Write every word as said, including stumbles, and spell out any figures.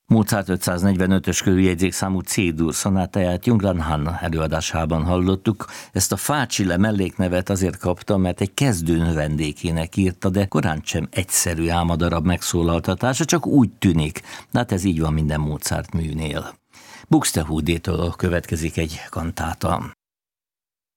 Mozart ötszáznegyvenötös körüljegyzékszámú C-dur szonátáját Jungran Han előadásában hallottuk. Ezt a Facile melléknevet azért kapta, mert egy kezdő növendékének írta, de korán sem egyszerű ám a darab megszólaltatása, csak úgy tűnik. Hát ez így van minden Mozart műnél. Buxtehude-től következik egy kantáta.